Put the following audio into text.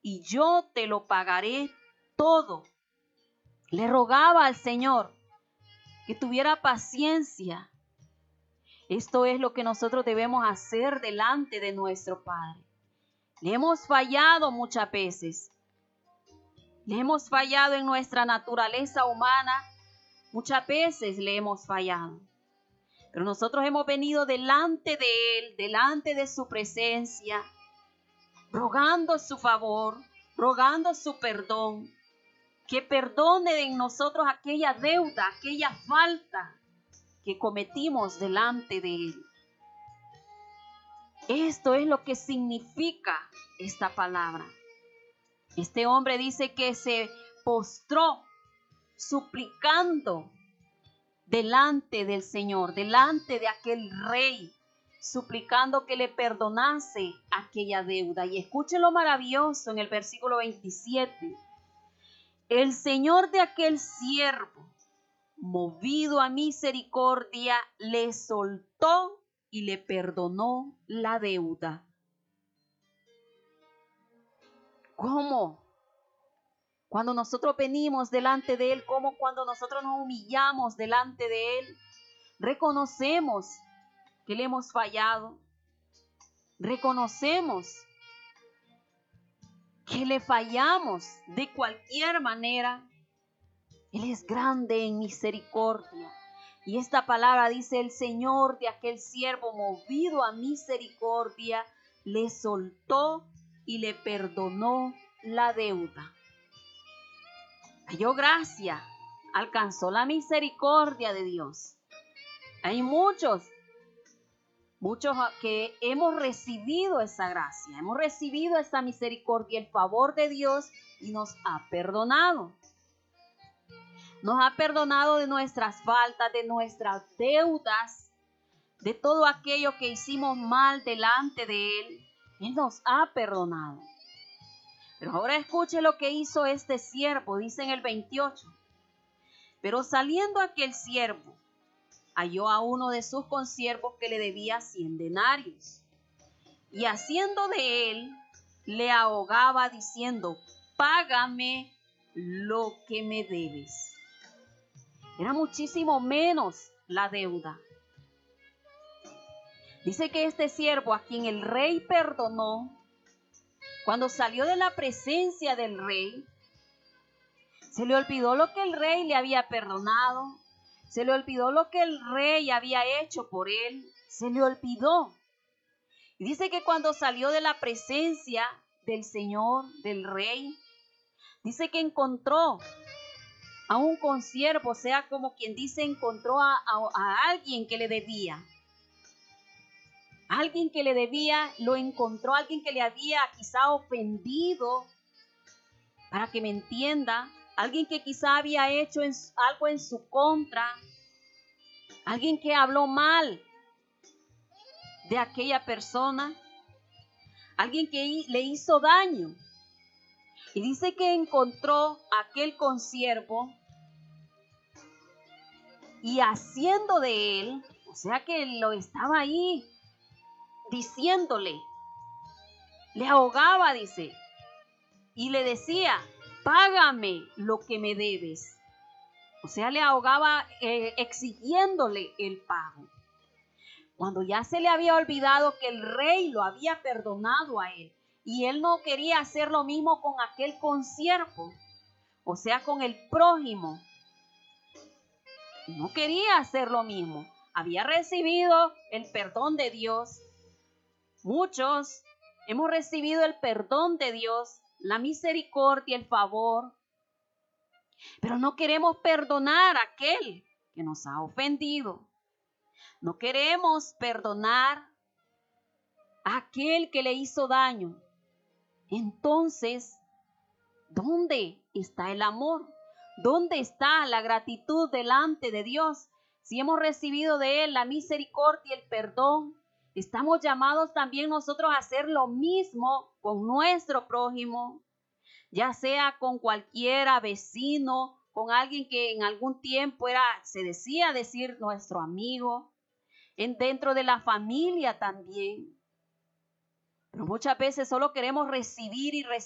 y yo te lo pagaré todo. Le rogaba al Señor que tuviera paciencia. Esto es lo que nosotros debemos hacer delante de nuestro Padre. Le hemos fallado muchas veces. Le hemos fallado en nuestra naturaleza humana. Muchas veces le hemos fallado. Pero nosotros hemos venido delante de Él, delante de su presencia, rogando su favor, rogando su perdón. Que perdone en nosotros aquella deuda, aquella falta que cometimos delante de Él. Esto es lo que significa esta palabra. Este hombre dice que se postró suplicando delante del Señor, delante de aquel rey, suplicando que le perdonase aquella deuda. Y escuchen lo maravilloso en el versículo 27. El Señor de aquel siervo, movido a misericordia, le soltó y le perdonó la deuda. ¿Cómo? Cuando nosotros venimos delante de Él, como cuando nosotros nos humillamos delante de Él, reconocemos que le hemos fallado, reconocemos que le fallamos de cualquier manera. Él es grande en misericordia. Y esta palabra dice: el Señor de aquel siervo, movido a misericordia, le soltó y le perdonó la deuda. Halló gracia, alcanzó la misericordia de Dios. Hay muchos que hemos recibido esa gracia, hemos recibido esa misericordia, el favor de Dios, y nos ha perdonado. Nos ha perdonado de nuestras faltas, de nuestras deudas, de todo aquello que hicimos mal delante de Él. Él nos ha perdonado. Pero ahora escuche lo que hizo este siervo, dice en el 28. Pero saliendo aquel siervo, halló a uno de sus consiervos que le debía 100 denarios. Y haciendo de él, le ahogaba diciendo: págame lo que me debes. Era muchísimo menos la deuda. Dice que este siervo, a quien el rey perdonó, cuando salió de la presencia del rey, se le olvidó lo que el rey le había perdonado, se le olvidó lo que el rey había hecho por él, se le olvidó. Y dice que cuando salió de la presencia del Señor, del rey, dice que encontró a un consiervo, o sea, como quien dice, encontró a alguien que le debía. Alguien que le debía, lo encontró, alguien que le había quizá ofendido, para que me entienda, alguien que quizá había hecho algo en su contra, alguien que habló mal de aquella persona, alguien que le hizo daño. Y dice que encontró a aquel consiervo y haciendo de él, o sea que lo estaba ahí diciéndole, le ahogaba, dice, y le decía: págame lo que me debes. O sea, le ahogaba exigiéndole el pago. Cuando ya se le había olvidado que el rey lo había perdonado a él, y él no quería hacer lo mismo con aquel consiervo, o sea, con el prójimo. No quería hacer lo mismo. Había recibido el perdón de Dios. Muchos hemos recibido el perdón de Dios, la misericordia, el favor, pero no queremos perdonar a aquel que nos ha ofendido. No queremos perdonar a aquel que le hizo daño. Entonces, ¿dónde está el amor? ¿Dónde está la gratitud delante de Dios? Si hemos recibido de Él la misericordia y el perdón, estamos llamados también nosotros a hacer lo mismo con nuestro prójimo, ya sea con cualquiera vecino, con alguien que en algún tiempo se decía decir nuestro amigo, dentro de la familia también. Pero muchas veces solo queremos recibir y recibir.